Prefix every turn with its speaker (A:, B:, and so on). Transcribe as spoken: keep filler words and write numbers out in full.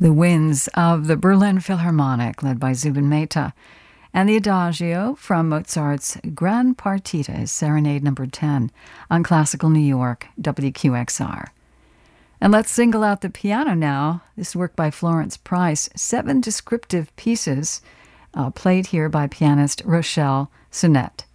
A: The Winds of the Berlin Philharmonic, led by Zubin Mehta, and the Adagio from Mozart's Gran Partita, Serenade number ten, on Classical New York, W Q X R. And let's single out the piano now. This work by Florence Price, seven descriptive pieces uh, played here by pianist Rochelle Sonette.